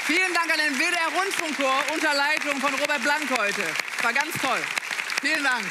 Vielen Dank an den WDR Rundfunkchor unter Leitung von Robert Blank heute. War ganz toll. Vielen Dank.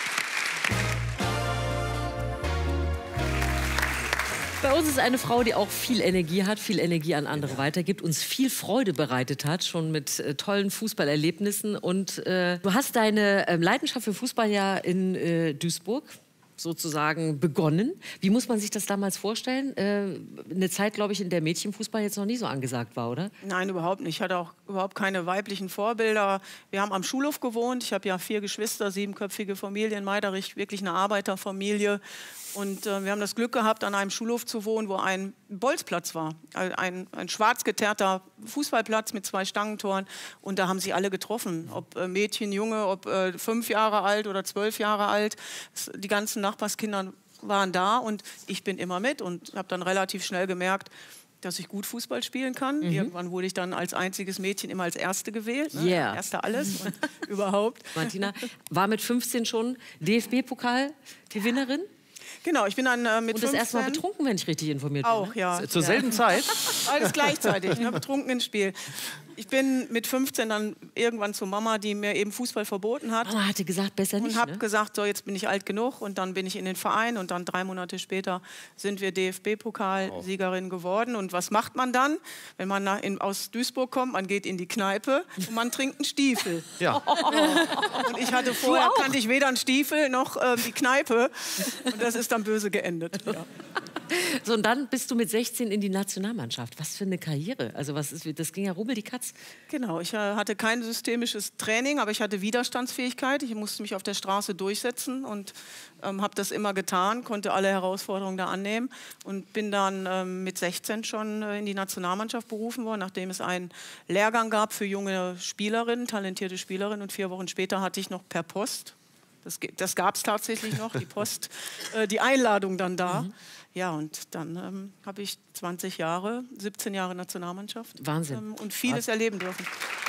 Bei uns ist eine Frau, die auch viel Energie hat, viel Energie an andere weitergibt, uns viel Freude bereitet hat, schon mit tollen Fußballerlebnissen. Und du hast deine Leidenschaft für Fußball ja in Duisburg sozusagen begonnen. Wie muss man sich das damals vorstellen? Eine Zeit, glaube ich, in der Mädchenfußball jetzt noch nie so angesagt war, oder? Nein, überhaupt nicht. Ich hatte auch überhaupt keine weiblichen Vorbilder. Wir haben am Schulhof gewohnt. Ich habe ja 4 Geschwister, 7-köpfige Familie in Meiderich, wirklich eine Arbeiterfamilie. Und wir haben das Glück gehabt, an einem Schulhof zu wohnen, wo ein Bolzplatz war. Ein schwarz geteerter Fußballplatz mit 2 Stangentoren. Und da haben sie alle getroffen. Ob Mädchen, Junge, ob 5 Jahre alt oder 12 Jahre alt. Die ganzen Nachbarskinder waren da und ich bin immer mit. Und habe dann relativ schnell gemerkt, dass ich gut Fußball spielen kann. Irgendwann wurde ich dann als einziges Mädchen immer als Erste gewählt. Ne? Yeah. Erste alles und überhaupt. Martina war mit 15 schon DFB-Pokal-Gewinnerin? Genau, ich bin dann mit 15... Und das erste Mal betrunken, wenn ich richtig informiert bin. Auch, ja. Zur selben Zeit? Alles gleichzeitig, ne? Betrunken ins Spiel. Ich bin mit 15 dann irgendwann zur Mama, die mir eben Fußball verboten hat. Mama hatte gesagt, besser nicht, und habe ne? gesagt, so jetzt bin ich alt genug. Und dann bin ich in den Verein und dann 3 Monate später sind wir DFB-Pokalsiegerin geworden. Und was macht man dann, wenn man aus Duisburg kommt? Man geht in die Kneipe und man trinkt einen Stiefel. Ja. Und ich hatte vorher, kannte ich weder einen Stiefel noch die Kneipe. Und das ist dann böse geendet. Ja. So, und dann bist du mit 16 in die Nationalmannschaft. Was für eine Karriere. Also das ging ja rubbel die Katz. Genau, ich hatte kein systemisches Training, aber ich hatte Widerstandsfähigkeit. Ich musste mich auf der Straße durchsetzen und habe das immer getan, konnte alle Herausforderungen da annehmen und bin dann mit 16 schon in die Nationalmannschaft berufen worden, nachdem es einen Lehrgang gab für junge Spielerinnen, talentierte Spielerinnen. Und 4 Wochen später hatte ich noch per Post, das gab es tatsächlich noch, die Post, die Einladung dann da. Ja, und dann habe ich 17 Jahre Nationalmannschaft. Wahnsinn. Und vieles erleben dürfen.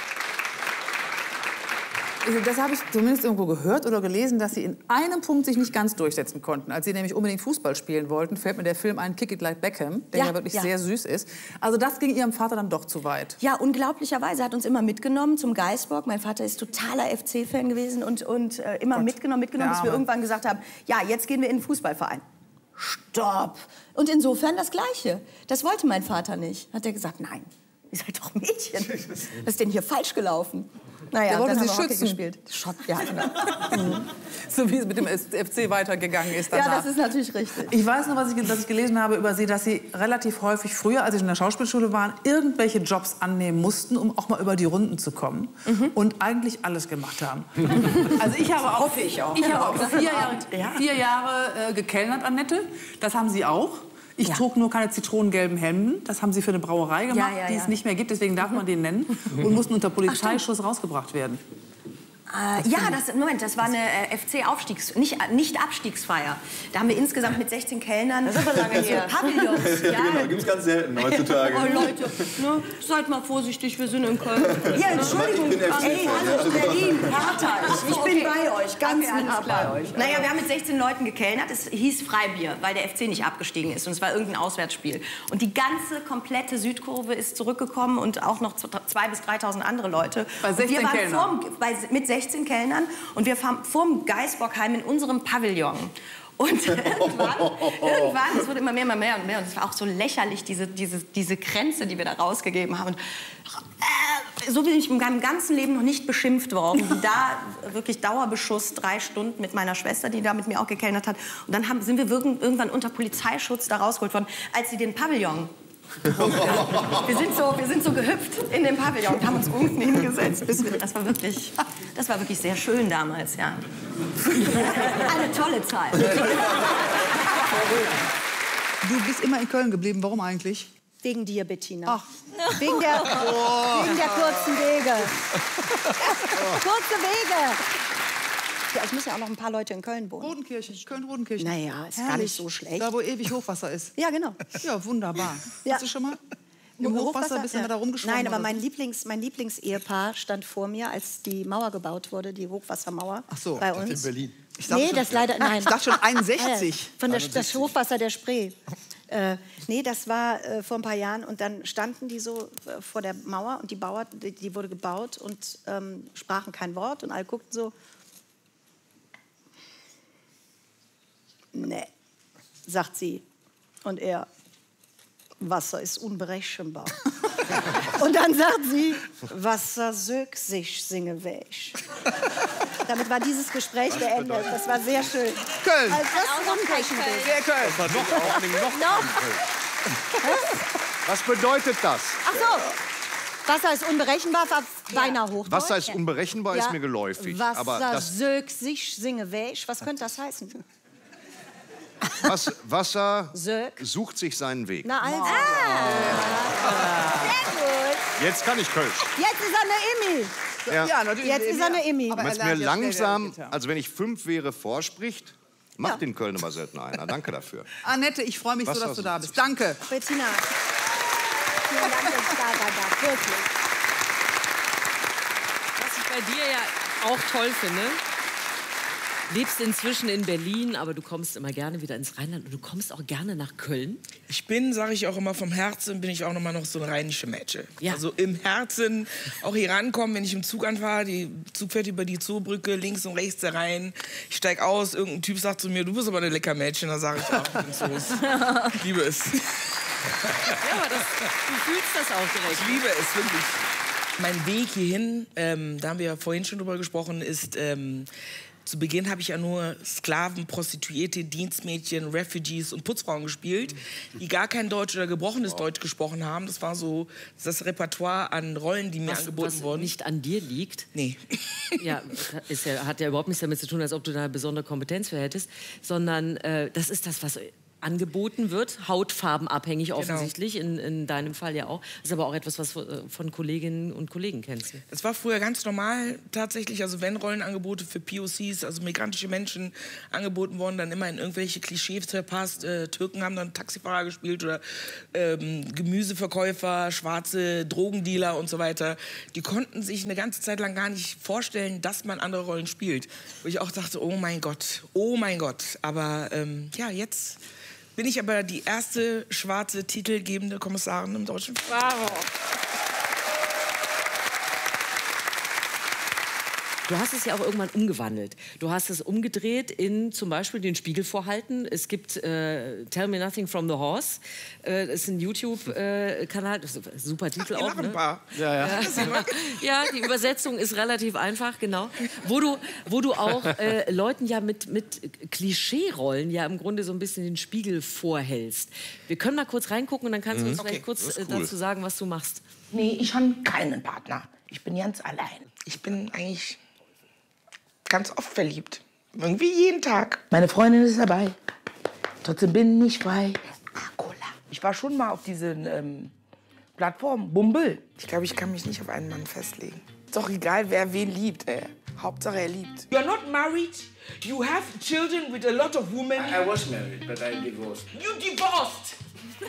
Das habe ich zumindest irgendwo gehört oder gelesen, dass Sie in einem Punkt sich nicht ganz durchsetzen konnten. Als Sie nämlich unbedingt Fußball spielen wollten, fällt mir der Film ein, Kick It Like Beckham, der ja wirklich sehr süß ist. Also das ging Ihrem Vater dann doch zu weit. Ja, unglaublicherweise. Er hat uns immer mitgenommen zum Geisbock. Mein Vater ist totaler FC-Fan gewesen und immer mitgenommen, bis wir irgendwann gesagt haben, ja, jetzt gehen wir in den Fußballverein. Stopp! Und insofern das Gleiche. Das wollte mein Vater nicht. Hat er gesagt, nein, ihr seid doch Mädchen. Was ist denn hier falsch gelaufen? Naja, der wollte dann Sie haben wir Hockey schützen. gespielt. Ja, genau. So wie es mit dem FC weitergegangen ist danach. Ja, das ist natürlich richtig. Ich weiß noch, was ich gelesen habe über Sie, dass Sie relativ häufig früher, als Sie in der Schauspielschule waren, irgendwelche Jobs annehmen mussten, um auch mal über die Runden zu kommen. Und eigentlich alles gemacht haben. Also ich habe auch 4 Jahre gekellnert, Annette. Das haben Sie auch. Ich trug nur keine zitronengelben Hemden. Das haben Sie für eine Brauerei gemacht, die es nicht mehr gibt. Deswegen darf man den nennen. Und mussten unter Polizeischuss rausgebracht werden. Das war eine nicht Abstiegsfeier. Da haben wir insgesamt mit 16 Kellnern. Das ist aber lange her. Pavillons. Ja. Genau, gibt's ganz selten heutzutage. Oh Leute, ne, seid mal vorsichtig, wir sind in Köln. Ja, Entschuldigung. Ey, hallo, Berlin, Hertha. Ich bin bei euch, ganz nah bei euch. Naja, wir haben mit 16 Leuten gekellnert. Es hieß Freibier, weil der FC nicht abgestiegen ist. Und es war irgendein Auswärtsspiel. Und die ganze komplette Südkurve ist zurückgekommen und auch noch 2.000 bis 3.000 andere Leute. Bei 16 Kellnern? Mit 16 Kellnern und wir fahren vorm Geisbockheim in unserem Pavillon. Und irgendwann, es wurde immer mehr und mehr. Und es war auch so lächerlich, diese Grenze, die wir da rausgegeben haben. Und, so bin ich in meinem ganzen Leben noch nicht beschimpft worden. Da wirklich Dauerbeschuss, 3 Stunden mit meiner Schwester, die da mit mir auch gekellnert hat. Und dann sind wir irgendwann unter Polizeischutz da rausgeholt worden, als sie den Pavillon... Wir sind so gehüpft in dem Pavillon und haben uns unten hingesetzt. Das war wirklich sehr schön damals, ja. Eine tolle Zeit. Du bist immer in Köln geblieben. Warum eigentlich? Wegen dir, Bettina. Ach. Wegen der kurzen Wege. Kurze Wege. Ja, es müssen ja auch noch ein paar Leute in Köln wohnen. Rodenkirchen, Köln-Rodenkirchen. Naja, ist gar nicht so schlecht. Da, wo ewig Hochwasser ist. Ja, genau. Ja, wunderbar. Ja. Hast du schon mal im Hochwasser bist du da rumgeschwommen? Nein, aber mein Lieblingsehepaar stand vor mir, als die Mauer gebaut wurde, die Hochwassermauer. Ach so, bei Das uns. in Berlin. Nee, das leider, nein. Ich dachte schon 61. Das Hochwasser der Spree. Nee, das war vor ein paar Jahren. Und dann standen die so vor der Mauer und die wurde gebaut und sprachen kein Wort. Und alle guckten so. Nee, sagt sie. Und er, Wasser ist unberechenbar. Und dann sagt sie, Wasser sög sich, singe wäsch. Damit war dieses Gespräch beendet. Das war sehr schön. Köln. Also das ist unberechenbar. Sehr Köln. Was bedeutet das? Ach so. Wasser ist unberechenbar, war beinahe Hochdeutsch. Wasser ist unberechenbar, ist mir geläufig. Wasser Aber das sög sich, singe wäsch. Was könnte das heißen? Wasser Sög. sucht sich seinen Weg. Na also. Sehr gut. Jetzt kann ich Kölsch. Jetzt ist er eine Immi. Ja, natürlich. Jetzt ist er eine Immi. Aber Wenn er es mir lernt ja schnell langsam, der Gitarre. also wenn ich 5 wäre, vorspricht, macht den Köln immer selten einer. Danke dafür. Annette, ich freue mich so, Wasser dass du da sucht bist. Danke. Bettina. Vielen Dank, dass ich da war. Wirklich. Was ich bei dir ja auch toll finde, lebst inzwischen in Berlin, aber du kommst immer gerne wieder ins Rheinland und du kommst auch gerne nach Köln. Ich bin, sage ich auch immer, vom Herzen bin ich auch noch mal noch so eine rheinische Mädchen. Ja. Also im Herzen auch hier rankommen, wenn ich im Zug anfahre, die Zug fährt über die Zoobrücke, links und rechts der Rhein. Ich steig aus, irgendein Typ sagt zu mir, du bist aber eine lecker Mädchen. Da sage ich auch, ich bin so. Ich liebe es. Ja, aber du fühlst das auch direkt. Ich liebe es, wirklich. Mein Weg hierhin, da haben wir ja vorhin schon drüber gesprochen, ist... zu Beginn habe ich ja nur Sklaven, Prostituierte, Dienstmädchen, Refugees und Putzfrauen gespielt, die gar kein Deutsch oder gebrochenes Deutsch gesprochen haben. Das war so das Repertoire an Rollen, die mir angeboten wurden. Was nicht an dir liegt. Nee. Ja, hat ja überhaupt nichts damit zu tun, als ob du da eine besondere Kompetenz für hättest, sondern das ist das, was angeboten wird, hautfarbenabhängig offensichtlich, in deinem Fall ja auch. Das ist aber auch etwas, was von Kolleginnen und Kollegen kennst. Das war früher ganz normal tatsächlich, also wenn Rollenangebote für POCs, also migrantische Menschen, angeboten wurden, dann immer in irgendwelche Klischees verpasst. Türken haben dann Taxifahrer gespielt oder Gemüseverkäufer, schwarze Drogendealer und so weiter. Die konnten sich eine ganze Zeit lang gar nicht vorstellen, dass man andere Rollen spielt. Wo ich auch dachte, oh mein Gott, oh mein Gott. Aber ja, jetzt... bin ich aber die erste schwarze titelgebende Kommissarin im deutschen Film. Bravo. Du hast es ja auch irgendwann umgewandelt. Du hast es umgedreht in zum Beispiel den Spiegel vorhalten. Es gibt Tell Me Nothing from the Horse. Das ist ein YouTube-Kanal. Super Titel auch. Ne? Ein paar. Ja, die Übersetzung ist relativ einfach, genau. Wo du auch Leuten ja mit Klischee-Rollen ja im Grunde so ein bisschen den Spiegel vorhältst. Wir können mal kurz reingucken und dann kannst du uns vielleicht kurz dazu sagen, was du machst. Nee, ich habe keinen Partner. Ich bin ganz allein. Ich bin eigentlich ganz oft verliebt. Irgendwie jeden Tag. Meine Freundin ist dabei. Trotzdem bin ich frei. Cola. Ich war schon mal auf diesen Plattformen. Bumble. Ich glaube, ich kann mich nicht auf einen Mann festlegen. Ist doch egal, wer wen liebt, ey. Hauptsache, er liebt. You're not married. You have children with a lot of women. I was married, but I divorced. You divorced.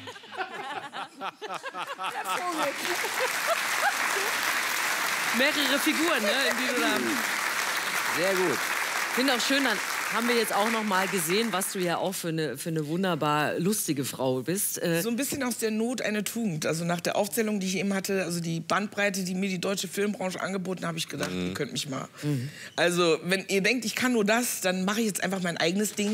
Mehrere Figuren, ne, in die du da... Sehr gut. Ich finde auch schön, dann haben wir jetzt auch noch mal gesehen, was du ja auch für eine wunderbar lustige Frau bist. So ein bisschen aus der Not eine Tugend. Also nach der Aufzählung, die ich eben hatte, also die Bandbreite, die mir die deutsche Filmbranche angeboten hat, habe ich gedacht, ihr könnt mich mal. Also wenn ihr denkt, ich kann nur das, dann mache ich jetzt einfach mein eigenes Ding.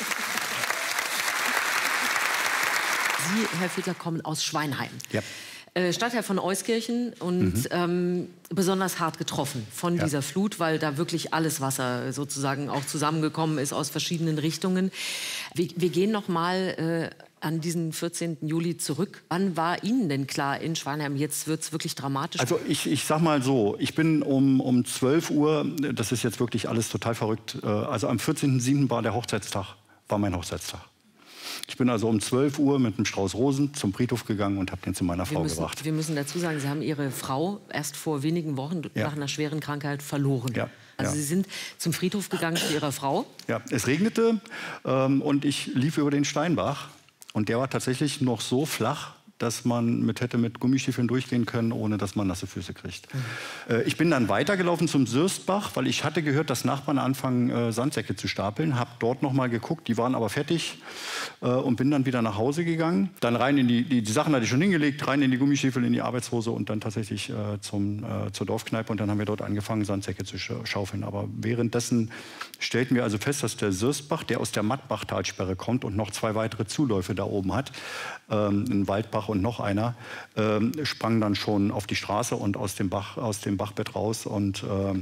Sie, Herr Fiedler, kommen aus Schweinheim. Ja. Stadtteil von Euskirchen und besonders hart getroffen von dieser Flut, weil da wirklich alles Wasser sozusagen auch zusammengekommen ist aus verschiedenen Richtungen. Wir gehen noch mal an diesen 14. Juli zurück. Wann war Ihnen denn klar, in Schweinheim, jetzt wird es wirklich dramatisch? Also ich sag mal so, ich bin um 12 Uhr, das ist jetzt wirklich alles total verrückt, also am 14.07. war der Hochzeitstag, war mein Hochzeitstag. Ich bin also um 12 Uhr mit einem Strauß Rosen zum Friedhof gegangen und habe den zu meiner Frau gebracht. Wir müssen dazu sagen, Sie haben Ihre Frau erst vor wenigen Wochen nach einer schweren Krankheit verloren. Ja. Also Sie sind zum Friedhof gegangen zu Ihrer Frau? Ja, es regnete und ich lief über den Steinbach und der war tatsächlich noch so flach, dass man hätte mit Gummistiefeln durchgehen können, ohne dass man nasse Füße kriegt. Ich bin dann weitergelaufen zum Sürstbach, weil ich hatte gehört, dass Nachbarn anfangen, Sandsäcke zu stapeln. Habe dort noch mal geguckt, die waren aber fertig und bin dann wieder nach Hause gegangen. Dann rein in die Sachen hatte ich schon hingelegt, rein in die Gummistiefel, in die Arbeitshose und dann tatsächlich zur Dorfkneipe. Und dann haben wir dort angefangen, Sandsäcke zu schaufeln. Aber währenddessen stellten wir also fest, dass der Sürstbach, der aus der Mattbachtalsperre kommt und noch 2 weitere Zuläufe da oben hat, ein Waldbach und noch einer, sprang dann schon auf die Straße und aus dem Bachbett raus. Und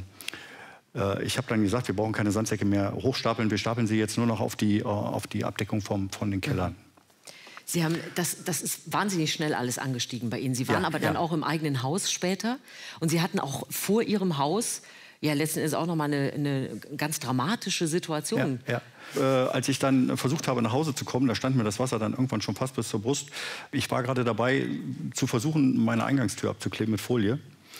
ich habe dann gesagt, wir brauchen keine Sandsäcke mehr hochstapeln, wir stapeln sie jetzt nur noch auf die Abdeckung von den Kellern. Sie haben, das ist wahnsinnig schnell alles angestiegen bei Ihnen. Sie waren aber dann auch im eigenen Haus später. Und Sie hatten auch vor Ihrem Haus ja letzten Endes auch noch mal eine ganz dramatische Situation. Ja. Als ich dann versucht habe, nach Hause zu kommen, da stand mir das Wasser dann irgendwann schon fast bis zur Brust. Ich war gerade dabei, zu versuchen, meine Eingangstür abzukleben mit Folie.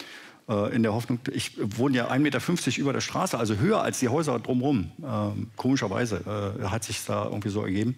In der Hoffnung, ich wohne ja 1,50 Meter über der Straße, also höher als die Häuser drumherum. Komischerweise hat sich da irgendwie so ergeben.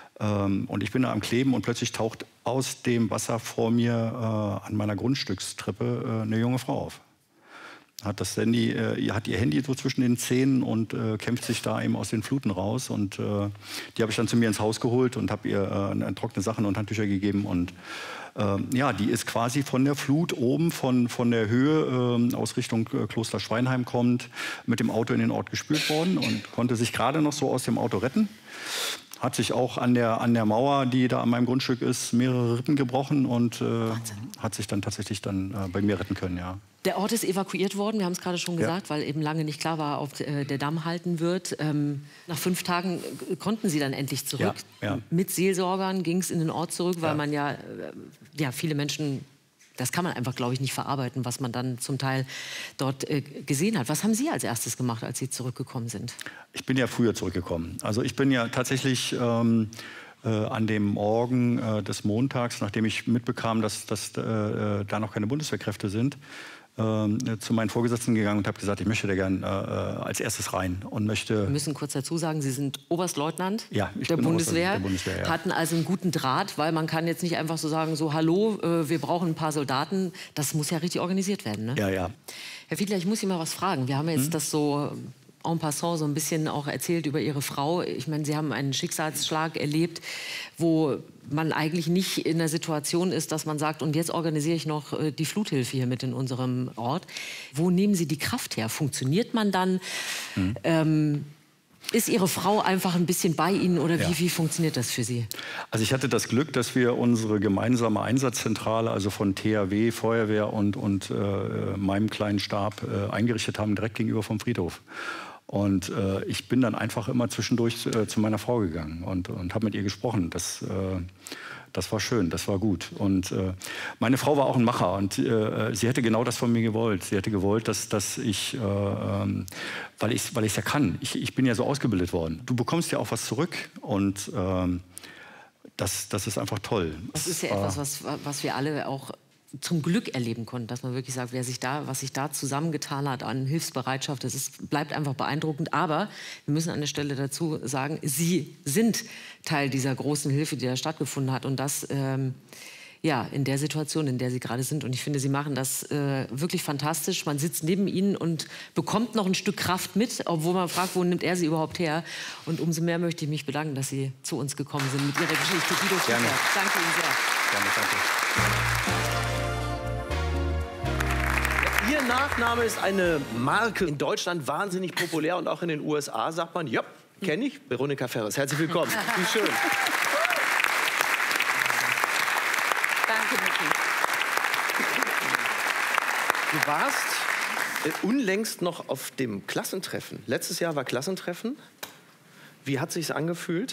Und ich bin da am Kleben und plötzlich taucht aus dem Wasser vor mir an meiner Grundstückstreppe eine junge Frau auf. Hat ihr Handy so zwischen den Zähnen und kämpft sich da eben aus den Fluten raus. Und die habe ich dann zu mir ins Haus geholt und habe ihr trockene Sachen und Handtücher gegeben. Und ja, die ist quasi von der Flut oben, von der Höhe aus Richtung Kloster Schweinheim kommend, mit dem Auto in den Ort gespült worden und konnte sich gerade noch so aus dem Auto retten. Hat sich auch an der Mauer, die da an meinem Grundstück ist, mehrere Rippen gebrochen und hat sich dann tatsächlich bei mir retten können, ja. Der Ort ist evakuiert worden, wir haben es gerade schon gesagt, weil eben lange nicht klar war, ob der Damm halten wird. Nach 5 Tagen konnten Sie dann endlich zurück. Ja. Mit Seelsorgern ging es in den Ort zurück, weil man ja viele Menschen, das kann man einfach, glaube ich, nicht verarbeiten, was man dann zum Teil dort gesehen hat. Was haben Sie als erstes gemacht, als Sie zurückgekommen sind? Ich bin ja früher zurückgekommen. Also ich bin ja tatsächlich an dem Morgen des Montags, nachdem ich mitbekam, dass da noch keine Bundeswehrkräfte sind, zu meinen Vorgesetzten gegangen und habe gesagt, ich möchte da gern als erstes rein und möchte... Wir müssen kurz dazu sagen, Sie sind Oberstleutnant der Bundeswehr, hatten also einen guten Draht, weil man kann jetzt nicht einfach so sagen, so hallo, wir brauchen ein paar Soldaten, das muss ja richtig organisiert werden, ne? Ja. Herr Fiedler, ich muss Sie mal was fragen. Wir haben jetzt das so en passant so ein bisschen auch erzählt über Ihre Frau. Ich meine, Sie haben einen Schicksalsschlag erlebt, wo man eigentlich nicht in der Situation ist, dass man sagt, und jetzt organisiere ich noch die Fluthilfe hier mit in unserem Ort. Wo nehmen Sie die Kraft her? Funktioniert man dann? Ist Ihre Frau einfach ein bisschen bei Ihnen oder wie funktioniert das für Sie? Also ich hatte das Glück, dass wir unsere gemeinsame Einsatzzentrale, also von THW, Feuerwehr und meinem kleinen Stab eingerichtet haben, direkt gegenüber vom Friedhof. Und ich bin dann einfach immer zwischendurch zu meiner Frau gegangen und habe mit ihr gesprochen. Das war schön, das war gut. Und meine Frau war auch ein Macher und sie hätte genau das von mir gewollt. Sie hätte gewollt, dass ich, weil ich es ja kann, ich bin ja so ausgebildet worden. Du bekommst ja auch was zurück und das ist einfach toll. Das ist ja etwas, was wir alle auch zum Glück erleben konnten, dass man wirklich sagt, was sich da zusammengetan hat an Hilfsbereitschaft, bleibt einfach beeindruckend. Aber wir müssen an der Stelle dazu sagen, Sie sind Teil dieser großen Hilfe, die da stattgefunden hat. Und das in der Situation, in der Sie gerade sind. Und ich finde, Sie machen das wirklich fantastisch. Man sitzt neben Ihnen und bekommt noch ein Stück Kraft mit, obwohl man fragt, wo nimmt er sie überhaupt her? Und umso mehr möchte ich mich bedanken, dass Sie zu uns gekommen sind mit Ihrer Geschichte. Guido Fiedler. Danke Ihnen sehr. Gerne, danke. Ihr Nachname ist eine Marke in Deutschland wahnsinnig populär und auch in den USA sagt man, ja, kenne ich, Veronika Ferres. Herzlich willkommen. Wie schön. Danke, Niki. Du warst unlängst noch auf dem Klassentreffen. Letztes Jahr war Klassentreffen. Wie hat sich's angefühlt?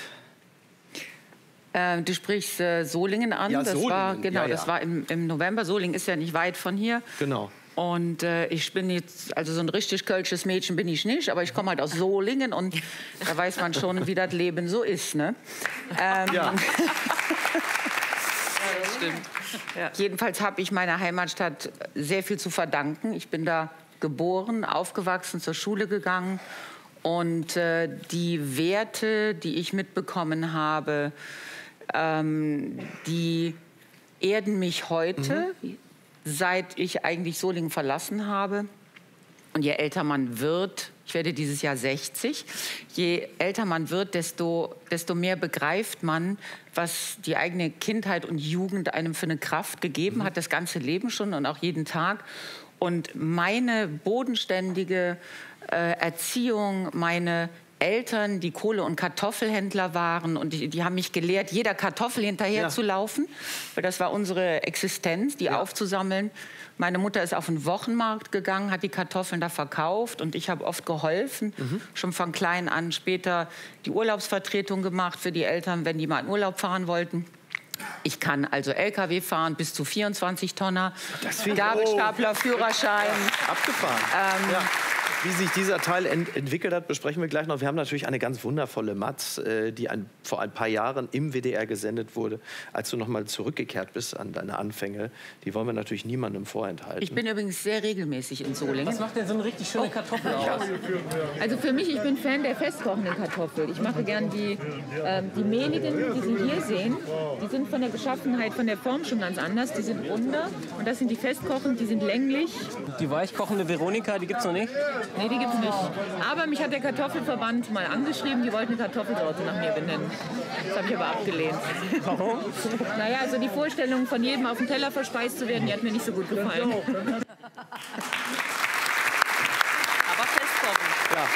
Du sprichst Solingen an. Ja, das Solingen. war das war im November. Solingen ist ja nicht weit von hier. Genau. Und ich bin jetzt, also so ein richtig kölsches Mädchen bin ich nicht, aber ich komme halt aus Solingen und da weiß man schon, wie das Leben so ist, ne? Ja. Ja, das stimmt. Ja. Jedenfalls habe ich meiner Heimatstadt sehr viel zu verdanken. Ich bin da geboren, aufgewachsen, zur Schule gegangen und die Werte, die ich mitbekommen habe, die erden mich heute, seit ich eigentlich Solingen verlassen habe. Und je älter man wird, ich werde dieses Jahr 60, je älter man wird, desto mehr begreift man, was die eigene Kindheit und Jugend einem für eine Kraft gegeben hat, das ganze Leben schon und auch jeden Tag. Und meine bodenständige Erziehung, meine Eltern, die Kohle- und Kartoffelhändler waren und die haben mich gelehrt, jeder Kartoffel hinterher zu laufen, weil das war unsere Existenz, die aufzusammeln. Meine Mutter ist auf den Wochenmarkt gegangen, hat die Kartoffeln da verkauft und ich habe oft geholfen, schon von klein an, später die Urlaubsvertretung gemacht für die Eltern, wenn die mal in Urlaub fahren wollten. Ich kann also LKW fahren bis zu 24 Tonner, Gabelstapler, Führerschein. Abgefahren. Wie sich dieser Teil entwickelt hat, besprechen wir gleich noch. Wir haben natürlich eine ganz wundervolle Matz, die vor ein paar Jahren im WDR gesendet wurde, als du noch mal zurückgekehrt bist an deine Anfänge. Die wollen wir natürlich niemandem vorenthalten. Ich bin übrigens sehr regelmäßig in Solingen. Was macht denn so eine richtig schöne Kartoffel aus? Also für mich, ich bin Fan der festkochenden Kartoffel. Ich mache gern die mehligen, die Sie hier sehen. Die sind von der Beschaffenheit, von der Form schon ganz anders. Die sind runder und das sind die festkochend, die sind länglich. Die weichkochende Veronika, die gibt's noch nicht? Nee, die gibt's nicht. Aber mich hat der Kartoffelverband mal angeschrieben, die wollten eine Kartoffelsorte nach mir benennen. Das habe ich aber abgelehnt. Warum? Naja, also die Vorstellung, von jedem auf dem Teller verspeist zu werden, die hat mir nicht so gut gefallen. Aber festkochen. Ja,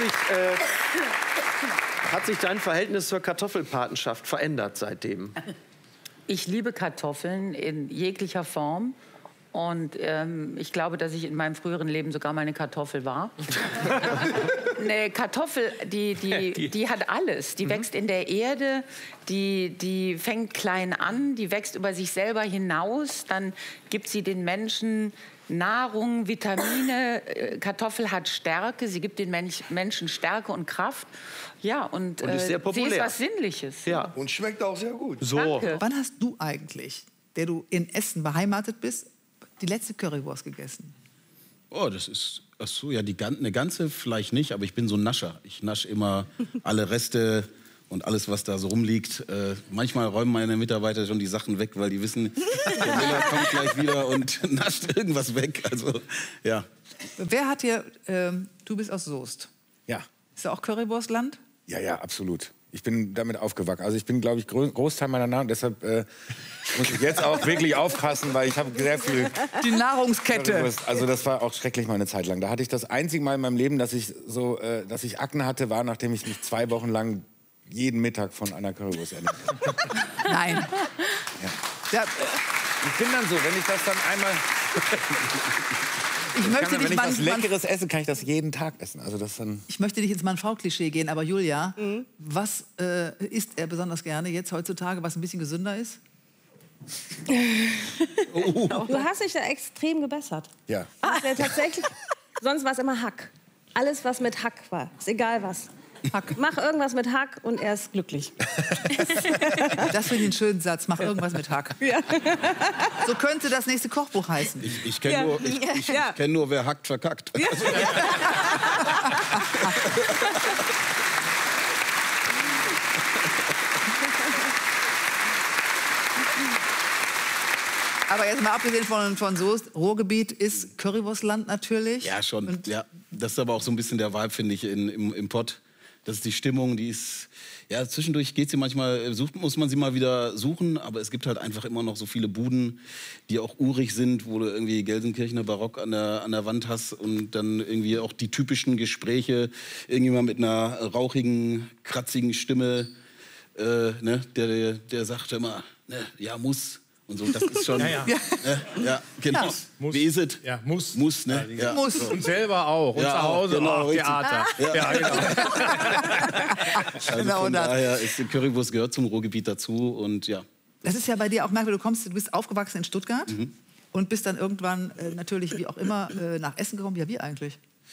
hat sich dein Verhältnis zur Kartoffelpatenschaft verändert seitdem? Ich liebe Kartoffeln in jeglicher Form. Und ich glaube, dass ich in meinem früheren Leben sogar mal eine Kartoffel war. Eine Kartoffel, die hat alles. Die wächst in der Erde, die fängt klein an, die wächst über sich selber hinaus. Dann gibt sie den Menschen Nahrung, Vitamine. Kartoffel hat Stärke, sie gibt den Menschen Stärke und Kraft. Ja, und ist sehr populär. sie ist was Sinnliches. Ja. Und schmeckt auch sehr gut. So. Danke. Wann hast du eigentlich, der du in Essen beheimatet bist, die letzte Currywurst gegessen? Oh, das ist, ach so, ja, eine ganze vielleicht nicht, aber ich bin so ein Nascher. Ich nasche immer alle Reste und alles, was da so rumliegt. Manchmal räumen meine Mitarbeiter schon die Sachen weg, weil die wissen, der Müller kommt gleich wieder und nascht irgendwas weg. Also, ja. Wer hat hier, du bist aus Soest. Ja. Ist ja auch Currywurstland? Ja, ja, absolut. Ich bin damit aufgewachsen. Also ich bin, glaube ich, Großteil meiner Nahrung. Deshalb muss ich jetzt auch wirklich aufpassen, weil ich habe sehr viel... Die Nahrungskette. Also das war auch schrecklich mal eine Zeit lang. Da hatte ich das einzige Mal in meinem Leben, dass ich Akne hatte, war, nachdem ich mich 2 Wochen lang jeden Mittag von einer Currywurst ernährt habe. Nein. Ja. Ich bin dann so, wenn ich das dann einmal... wenn ich was Leckeres esse, kann ich das jeden Tag essen. Also das dann ich möchte nicht ins Mann-Frau-Klischee gehen, aber Julia, was isst er besonders gerne jetzt heutzutage, was ein bisschen gesünder ist? Du hast dich da extrem gebessert. Ja. Ja, tatsächlich, sonst war es immer Hack. Alles, was mit Hack war, ist egal was. Hack. Mach irgendwas mit Hack und er ist glücklich. Das finde ich einen schönen Satz. Mach irgendwas mit Hack. Ja. So könnte das nächste Kochbuch heißen. Ich kenne kenn nur, wer hackt, verkackt. Ja. Aber jetzt mal abgesehen von Soest, Ruhrgebiet ist Currywurstland natürlich. Ja, schon. Und ja, das ist aber auch so ein bisschen der Vibe, finde ich, im Pott. Das ist die Stimmung, die ist... Ja, zwischendurch geht sie manchmal, muss man sie mal wieder suchen, aber es gibt halt einfach immer noch so viele Buden, die auch urig sind, wo du irgendwie Gelsenkirchener Barock an der Wand hast und dann irgendwie auch die typischen Gespräche, irgendjemand mit einer rauchigen, kratzigen Stimme, ne, der sagt immer, ne, ja, muss. Und so, das ist schon... Ja, genau. Ja. Muss. Wie ist es? Ja, muss. Muss, ne? Ja. Muss. Und selber auch. Und ja, zu Hause genau, auch. Theater. Ja, genau. Also von daher ist die Currywurst gehört zum Ruhrgebiet dazu und ja. Das ist ja bei dir auch merkwürdig. Du bist aufgewachsen in Stuttgart und bist dann irgendwann natürlich, wie auch immer, nach Essen gekommen. Ja, wie eigentlich?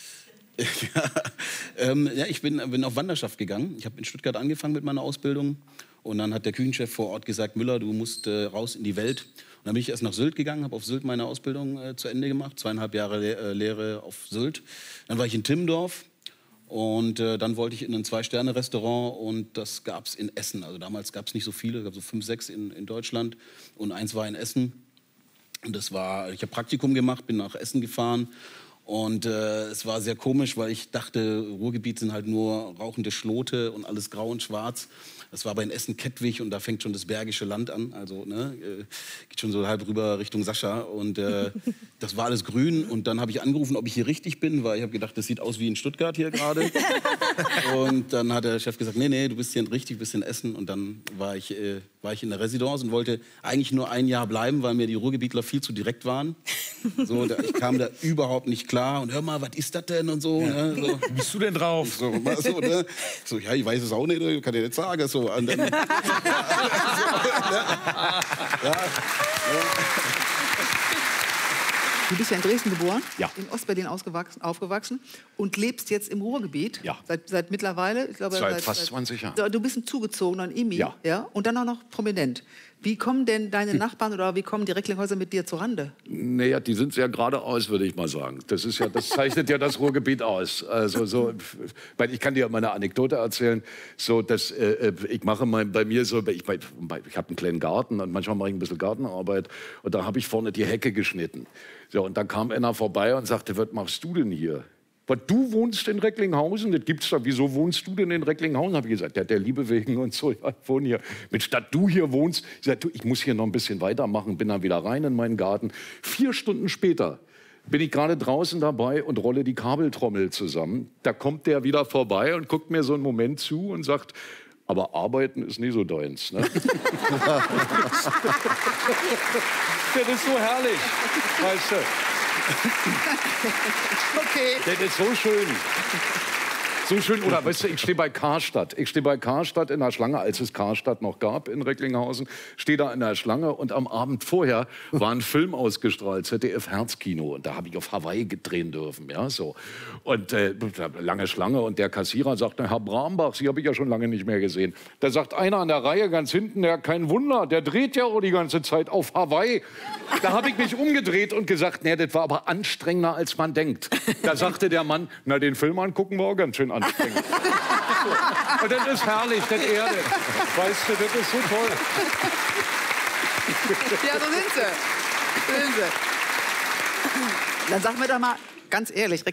Ja, ich bin auf Wanderschaft gegangen. Ich habe in Stuttgart angefangen mit meiner Ausbildung. Und dann hat der Küchenchef vor Ort gesagt, Müller, du musst raus in die Welt. Und dann bin ich erst nach Sylt gegangen, habe auf Sylt meine Ausbildung zu Ende gemacht. 2,5 Jahre Lehre auf Sylt. Dann war ich in Timmendorf. Und dann wollte ich in ein 2-Sterne-Restaurant und das gab es in Essen. Also damals gab es nicht so viele, es gab so 5, 6 in Deutschland und eins war in Essen. Und ich habe Praktikum gemacht, bin nach Essen gefahren. Und es war sehr komisch, weil ich dachte, Ruhrgebiet sind halt nur rauchende Schlote und alles grau und schwarz. Das war aber in Essen-Kettwig und da fängt schon das Bergische Land an. Also geht schon so halb rüber Richtung Sascha. Und das war alles grün. Und dann habe ich angerufen, ob ich hier richtig bin, weil ich habe gedacht, das sieht aus wie in Stuttgart hier gerade. Und dann hat der Chef gesagt, nee, du bist hier richtig, du bist in Essen. Und dann war ich in der Residence und wollte eigentlich nur ein Jahr bleiben, weil mir die Ruhrgebietler viel zu direkt waren. So, ich kam da überhaupt nicht klar. Und hör mal, was ist das denn und so. Ne? So. Wie bist du denn drauf? So, ja, ich weiß es auch nicht, kann dir nicht sagen. So, und dann, Du bist ja in Dresden geboren, ja. In Ostberlin aufgewachsen und lebst jetzt im Ruhrgebiet. Ja. Seit mittlerweile, ich glaube, seit fast 20 Jahren. Du bist ein zugezogener, ein Imi, ja. Und dann auch noch prominent. Wie kommen denn deine Nachbarn oder wie kommen die Recklinghäuser mit dir zurande? Naja, die sind sehr geradeaus, würde ich mal sagen. Das zeichnet ja das Ruhrgebiet aus. Also ich kann dir mal eine Anekdote erzählen. So, dass ich mache bei mir so, ich habe einen kleinen Garten und manchmal mache ich ein bisschen Gartenarbeit und da habe ich vorne die Hecke geschnitten. So, und dann kam einer vorbei und sagte, was machst du denn hier? Was, du wohnst in Recklinghausen? Das gibt's da. Wieso wohnst du denn in Recklinghausen? Habe ich gesagt, der Liebe wegen und so. Ja, ich wohne hier. Mensch, dass du hier wohnst. Ich sagte, ich muss hier noch ein bisschen weitermachen. Bin dann wieder rein in meinen Garten. 4 Stunden später bin ich gerade draußen dabei und rolle die Kabeltrommel zusammen. Da kommt der wieder vorbei und guckt mir so einen Moment zu und sagt, aber arbeiten ist nie so deins. Ne? Das ist so herrlich, weißt du. Okay. Das ist so schön. So schön, oder weißt du, ich stehe bei Karstadt. Ich stehe bei Karstadt in der Schlange, als es Karstadt noch gab in Recklinghausen. Stehe da in der Schlange und am Abend vorher war ein Film ausgestrahlt, ZDF Herzkino. Und da habe ich auf Hawaii drehen dürfen, ja, so. Und lange Schlange und der Kassierer sagt, Herr Brambach, Sie habe ich ja schon lange nicht mehr gesehen. Da sagt einer an der Reihe ganz hinten, ja, kein Wunder, der dreht ja auch die ganze Zeit auf Hawaii. Da habe ich mich umgedreht und gesagt, nee, das war aber anstrengender, als man denkt. Da sagte der Mann, na, den Film angucken wir auch ganz schön anstrengend. Und das ist herrlich, das Erde. Weißt du, das ist so toll. Ja, so sind sie. Dann sag mir doch mal ganz ehrlich,